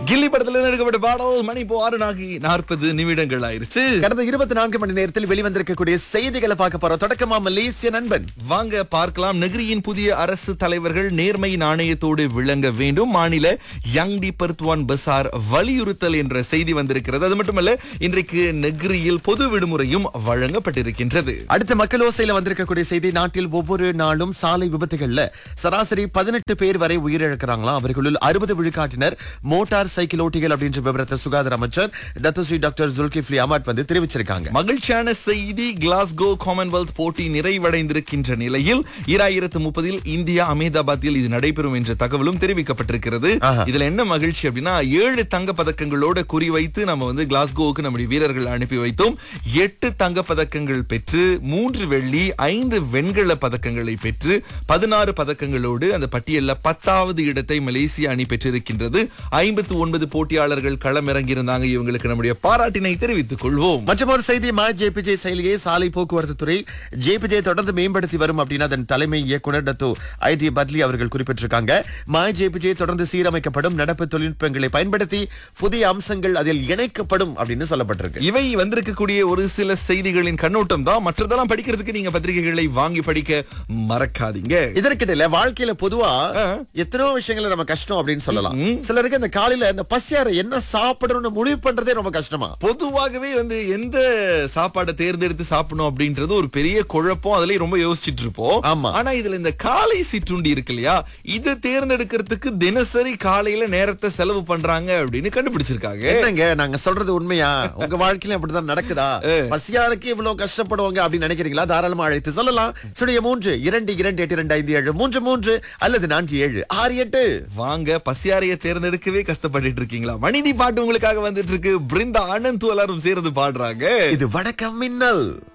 கில்லி படத்துல இருந்து எடுக்கப்பட்ட பாடல் மணி இப்போ 6:40 நிமிடங்கள் ஆயிருச்சு. கடந்த 24 மணி நேரத்தில் வெளிவந்திருக்கக்கூடிய செய்திகளை பார்க்க போறோம். தொடக்கமா மலேசிய நண்பன். வாங்க பார்க்கலாம். நெகிரியின் புதிய அரசு தலைவர்கள் நேர்மை நாணயத்தோடு விளங்க வேண்டும். மாநில யங் டி பர்த்வான் பசார் வலியுறுத்தல் என்ற செய்தி வந்திருக்கிறது. அது மட்டுமல்ல, இன்றைக்கு நெகிரியில் பொது விடுமுறையும் வழங்கப்பட்டிருக்கின்றது. அடுத்த மக்கள் ஓசையில வந்திருக்கக்கூடிய செய்தி, நாட்டில் ஒவ்வொரு நாளும் சாலை விபத்துகள்ல சராசரி 18 பேர் வரை உயிரிழக்கிறாங்களாம். அவர்களுள் 60 விழுக்காட்டினர் மோட்டார் சைக்கிள் ஓட்டிகள் அப்படின்ற விவரத்தை சுகாதார அமைச்சர் டாக்டர் ஜுல்கிஃப்லி அஹ்மத் தெரிவிச்சிருக்காங்க. மகிழ்ச்சியான செய்தி. கிளாஸ்கோ காமன்வெல்த் போட்டி நிறைவடைந்திருக்கின்ற நிலையில் 2030 இந்தியா அகமதாபாத்தில் இது நடைபெறும் என்ற தகவலும் தெரிவிக்கப்பட்டிருக்கிறது. இதுல என்ன மகிழ்ச்சி அப்படின்னா, 7 தங்க பதக்கங்களோட குறிவைத்து நம்ம கிளாஸ்கோவுக்கு நம்முடைய வீரர்கள் அனுப்பி வைத்தோம். 8 தங்க பதக்கங்கள் பெற்று 3 வெள்ளி 5 வெண்கல பதக்கங்களை பெற்று 16 பதக்கங்களோடு அந்த பட்டியலில் 10வது இடத்தை மலேசிய அணி பெற்றிருக்கின்றது. 59 போட்டியாளர்கள் களமிறங்கியிருந்தாங்க. இவங்களுக்கு நம்முடைய பாராட்டினை தெரிவித்துக் கொள்வோம். மற்றொரு செய்தி, ஜேபிஜே செயலியை சாலை போக்குவரத்து துறை ஜேபிஜே தொடர்ந்து மேம்படுத்தி வரும் அப்படின்னு அதன் தலைமை இயக்குனர் ஐடி பட்லி அவர்கள் குறிப்பிட்டிருக்காங்க. ஜேபிஜே தொடர்ந்து சீரமைக்கப்படும், நடப்பு தொழில்நுட்பங்களை பயன்படுத்தி புதிய அம்சங்கள் அதில் இணைக்கப்படும் அப்படின்னு சொல்லப்பட்டிருக்கு. இவை வந்திருக்கக்கூடிய ஒரு சில செய்திகளின் கண்ணோட்டம் தான். மற்றதெல்லாம் படிக்கிறதுக்கு நீங்க பத்திரிகைகளை வாங்கி படிக்க மறக்காதீங்க. இதற்கிடையில வாழ்க்கையில பொதுவா எத்தனோ விஷயங்களை நம்ம கஷ்டம் அப்படின்னு சொல்லலாம். சிலருக்கு இந்த காலையில இந்த பசியார என்ன சாப்பிடணும்னு முடிவு பண்றதே ரொம்ப கஷ்டமா. பொதுவாகவே எந்த சாப்பாடை தேர்ந்தெடுத்து சாப்பிடணும் அப்படின்றது ஒரு பெரிய குழப்பம். அதுலயே ரொம்ப யோசிச்சுட்டு இருப்போம். ஆனா இதுல இந்த காலை சிற்றுண்டி இருக்கு இல்லையா, இதை தேர்ந்தெடுக்கிறதுக்கு தினசரி காலையில நேரத்தை செலவு பண்றாங்க அப்படின்னு கண்டுபிடிச்சிருக்காங்க. என்னங்க நாங்க சொல்றது உண்மையா? உங்க வாழ்க்கையில அப்படிதான் நடக்குதா? பசியாருக்கு இவ்வளவு கஷ்டப்படுவாங்க அப்படின்னு நினைக்கிறீங்களா? தாராளமா அழைத்து சொல்லலாம். 3 அல்லது 4768. வாங்க, பசியாரைய தேர்ந்தெடுக்கவே கஷ்டப்பட்டு இருக்கீங்களா? மணிதி பாட்டு உங்களுக்காக வந்துட்டு இருக்கு. பிருந்தா ஆனந்த் எல்லாரும் சேர்ந்து பாடுறாங்க. இது வணக்கம் மின்னல்.